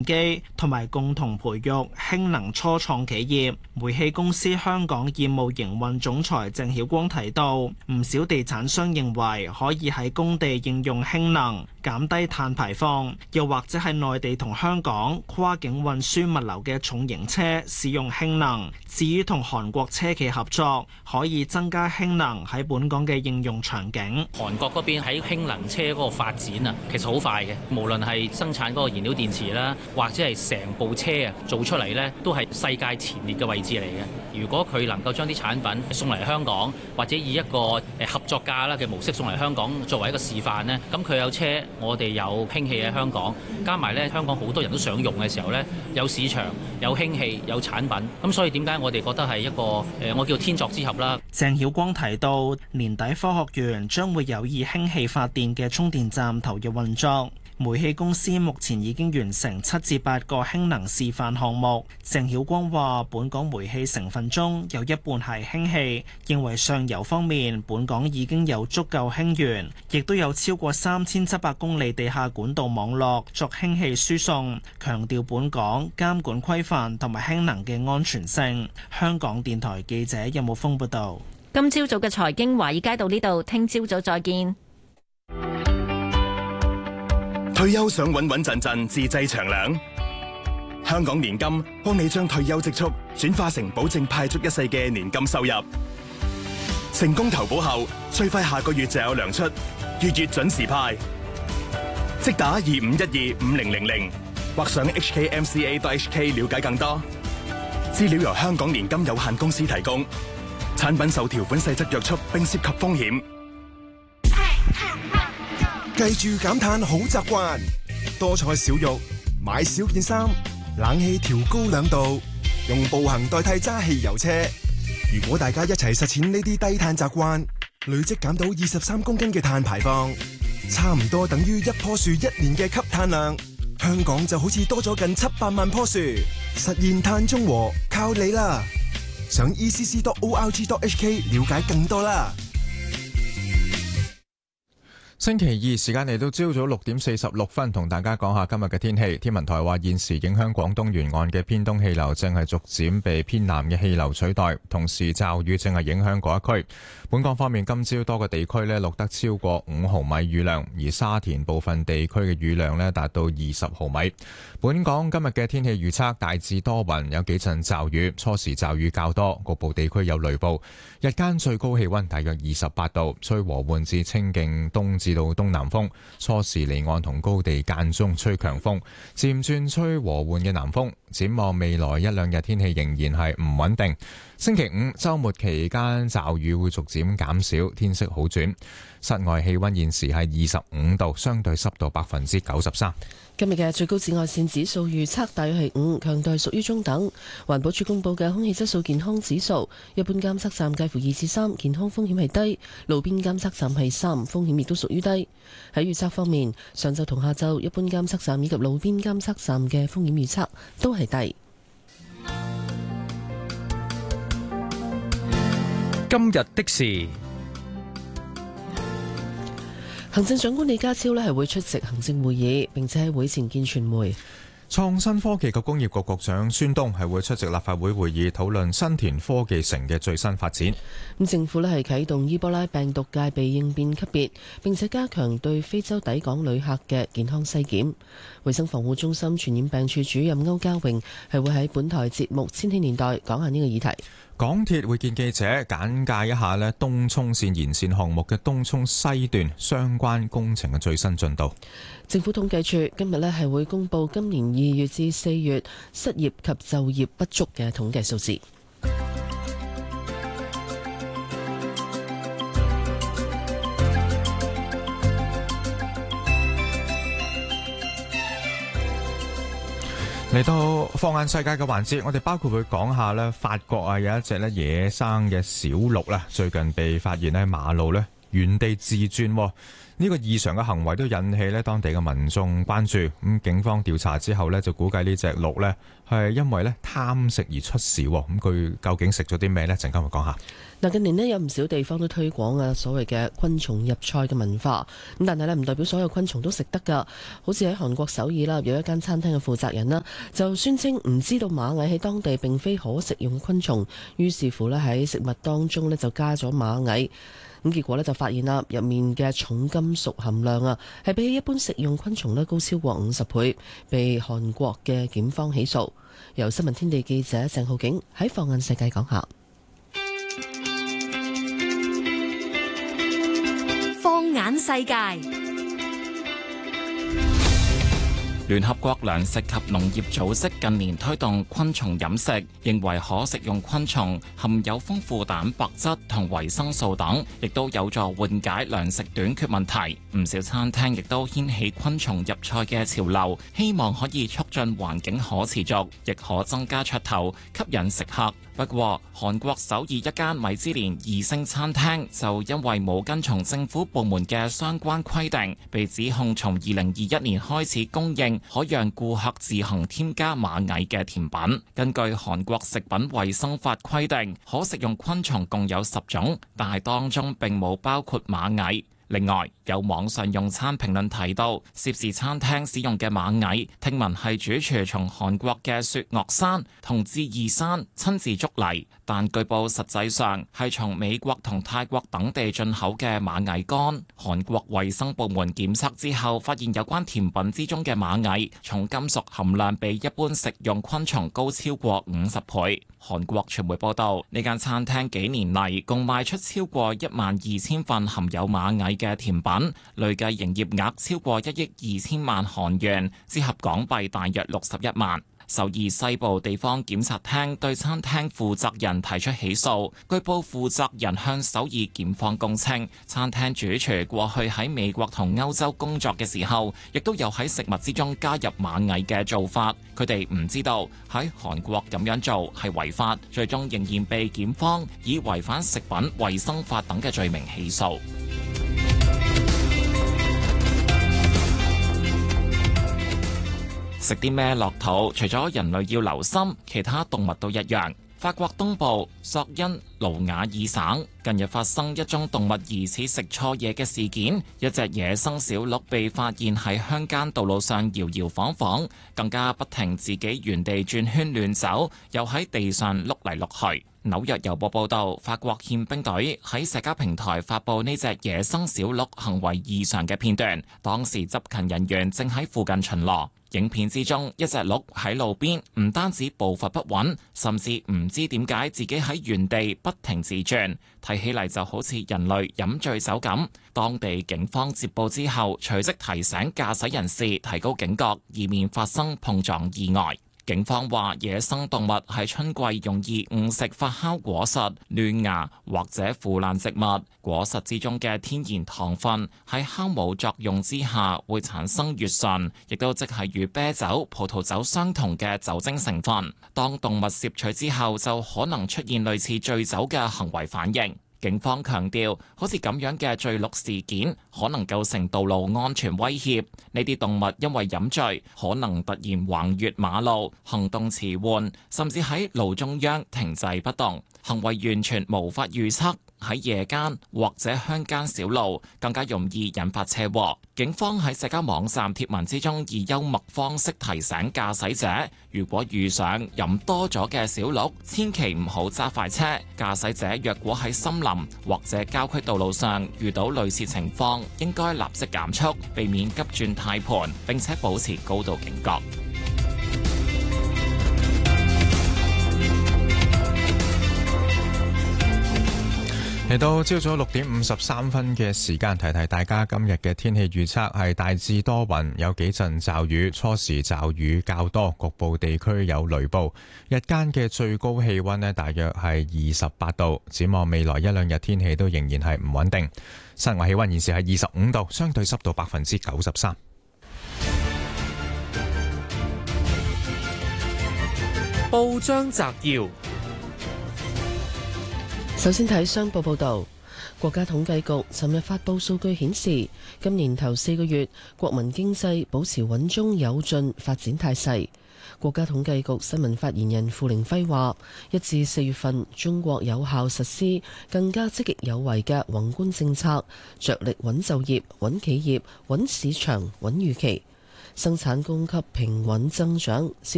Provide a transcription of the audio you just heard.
機，同埋共同培育氫能初創企業。煤氣公司香港業務營運總裁鄭曉光提到，唔少地產商認為可以喺工地應用氫能，減低碳排放，又或者係內地同香港跨境運輸物流嘅重型車使用氫能。至於同韓國車企合作，可以增加氫能喺本港嘅應用場景。 韓國嗰邊喺氫能車嗰個發展啊，其實好快嘅。無論係生產嗰個燃料電池啦，或者係成部車啊做出嚟呢，都係世界前列嘅位置嚟嘅。如果佢能夠將啲產品送嚟香港，或者以一個合作價啦嘅模式送嚟香港作為一個示範呢，咁佢有車，我哋有氫氣喺香港，加埋呢香港好多人都想用嘅時候呢，有市場、有氫氣、有產品，咁所以點解我哋覺得係一個我叫天作之合啦。 鄭曉光提到，年底科學園將會有以氫氣發電嘅充電站投入運作。煤氣公司目前已經完成7至8個氫能示範項目。鄭曉光話：本港煤氣成分中有一半係氫氣，認為上游方面本港已經有足夠氫源，亦都有超過3700公里地下管道網絡作氫氣輸送。強調本港監管規範同埋氫能嘅安全性。香港電台記者任武峯報道。 今朝早嘅財經華爾街到呢度，聽朝早再見。 退休想穩穩陣陣自製長糧，香港年金幫你將退休積蓄轉化成保證派足一世嘅年金收入。成功投保後，最快下個月就有糧出，月月準時派。即打25125000或上 hkmca.hk 了解更多。資料由香港年金有限公司提供，產品受條款細則約束並涉及風險。 記住減碳好習慣，多菜少肉，買少件衫，冷氣調高2度，用步行代替揸汽油車。如果大家一齊實踐呢啲低碳習慣，累積減到23公斤嘅碳排放，差唔多等於一棵樹1年嘅吸碳量。香港就好似多咗近700萬棵樹，實現碳中和靠你啦！上 ECC.org.hk 了解更多啦。 星期二時間嚟到朝早6點46分，同大家講下今日嘅天氣。天文台話現時影響廣東沿岸嘅偏東氣流正係逐漸被偏南嘅氣流取代，同時驟雨正係影響嗰一區。本港方面，今朝多個地區呢錄得超過5毫米雨量，而沙田部分地區嘅雨量呢達到20毫米。本港今日嘅天氣預測大致多雲，有幾陣驟雨，初時驟雨較多，局部地區有雷暴。日間最高氣溫大約28度，吹和緩至清勁東至到東南風，初時離岸同高地間中吹強風，漸轉吹和緩嘅南風。展望未來1、2日天氣仍然係唔穩定。星期5週末期間驟雨會逐漸減少，天色好轉。室外氣溫現時係25度，相對濕度93%。 今日嘅最高紫外線指數預測大約係5，強度屬於中等。環保署公布嘅空氣質素健康指數，一般監測站介乎2至3，健康風險係低；路邊監測站係3，風險亦都屬於低。喺預測方面，上晝同下晝一般監測站以及路邊監測站嘅風險預測都係低。 今日的事， 行政長官李家超係會出席行政會議，並且喺會前見傳媒。 創新科技及工業局局長孫東係會出席立法會會議，討論新田科技城嘅最新發展。 政府係啟動伊波拉病毒戒備應變級別，並且加強對非洲抵港旅客嘅健康篩檢。衛生防護中心傳染病處主任歐家榮係會喺本台節目《千禧年代》講下呢個議題。 港鐵會見記者，簡介一下東涌線延線項目嘅東涌西段相關工程嘅最新進度。 政府統計處今日係會公布今年2月至4月失業及就業不足嘅統計數字。 嚟到放眼世界嘅環節，我哋包括會講下法國有一隻野生嘅小鹿最近被發現喺馬路原地自轉， 呢個異常嘅行為都引起咧當地嘅民眾關注。咁警方調查之後咧，就估計呢隻鹿咧係因為咧貪食而出事。咁佢究竟食咗啲咩呢？陣間會講下。 嗱，近年咧有唔少地方都推廣所謂嘅昆蟲入菜嘅文化，咁但係咧唔代表所有昆蟲都食得㗎。好似喺韓國首爾啦，有一間餐廳嘅負責人啦，就宣稱唔知道螞蟻喺當地並非可食用嘅昆蟲，於是乎咧喺食物當中咧就加咗螞蟻。咁結果咧就發現啦，入面嘅重金屬含量係比起一般食用昆蟲咧高超過50倍，被韓國嘅檢方起訴。由新聞天地記者鄭浩景喺放眼世界講下。 放眼世界。聯合國糧食及農業組織近年推動昆蟲飲食，認為可食用昆蟲含有豐富蛋白質同維生素等，亦都有助緩解糧食短缺問題。唔少餐廳亦都掀起昆蟲入菜嘅潮流，希望可以促進環境可持續，亦可增加噱頭，吸引食客。不過，韓國首爾一間米芝蓮2星餐廳就因為冇跟從政府部門嘅相關規定，被指控從2021年開始供應可讓顧客自行添加螞蟻嘅甜品。根據韓國食品衛生法規定，可食用昆蟲共有10種，但係當中並冇包括螞蟻。另外，有網上用餐評論提到，涉事餐廳使用嘅螞蟻，聽聞係主廚從韓國嘅雪嶽山同智異山親自捉嚟，但據報實際上係從美國同泰國等地進口嘅螞蟻乾。韓國衛生部門檢測之後，發現有關甜品之中嘅螞蟻重金屬含量比一般食用昆蟲高超過50倍。韓國傳媒報道，呢間餐廳幾年嚟共賣出超過12000份含有螞蟻嘅甜品，累計營業額超過1億2000萬韓元，折合港幣大約61萬。首爾西部地方檢察廳對餐廳負責人提出起訴。據報負責人向首爾檢方供稱，餐廳主廚過去喺美國同歐洲工作嘅時候，亦都有喺食物之中加入螞蟻嘅做法。佢哋唔知道喺韓國咁樣做係違法，最終仍然被檢方以違反食品衛生法等嘅罪名起訴。食啲咩落肚，除咗人類要留心，其他動物都一樣。法國東部索恩盧瓦爾省近日發生一宗動物疑似食錯嘢嘅事件，一隻野生小鹿被發現喺鄉間道路上搖搖晃晃，更加不停自己原地轉圈亂走，又喺地上碌嚟碌去。紐約郵報報道，法國憲兵隊喺社交平台發布呢隻野生小鹿行為異常嘅片段，當時執勤人員正喺附近巡邏。影片之中，一隻鹿喺路邊，唔單止步伐不穩，甚至唔知點解自己喺原地不停自轉，睇起嚟就好似人類飲醉酒咁。當地警方接報之後，隨即提醒駕駛人士提高警覺，以免發生碰撞意外。警方話，野生動物喺春季容易誤食發酵果實、嫩芽或者腐爛植物。果實之中嘅天然糖分喺酵母作用之下會產生乙醇，亦都即係與啤酒、葡萄酒相同嘅酒精成分。當動物攝取之後，就可能出現類似醉酒嘅行為反應。警方強調，好似咁樣嘅醉鹿事件可能構成道路安全威脅。呢啲動物因為飲醉，可能突然橫越馬路，行動遲緩，甚至喺路中央停滯不動，行為完全無法預測。喺夜間或者鄉間小路更加容易引發車禍。警方喺社交網站貼文之中以幽默方式提醒駕駛者，如果遇上飲多咗嘅小鹿，千祈唔好揸快車。駕駛者若果喺森林或者郊區道路上遇到類似情況，應該立即減速，避免急轉軚盤，並且保持高度警覺。 嚟到朝早6點53分嘅時間，提提大家今日嘅天氣預測係大致多雲，有幾陣驟雨，初時驟雨較多，局部地區有雷暴。日間嘅最高氣溫呢，大約係28度。展望未來一兩日天氣都仍然係唔穩定。室外氣溫現時係25度，相對濕度93%。 報章摘要。 首先睇商報報導， 國家統計局尋日發布數據顯示，今年頭4個月，國民經濟保持穩中有進發展態勢。國家統計局新聞發言人付凌暉話：1至4月份，中國有效實施更加積極有為嘅宏觀政策，着力穩就業、穩企業、穩市場、穩預期，生產供給平穩增長。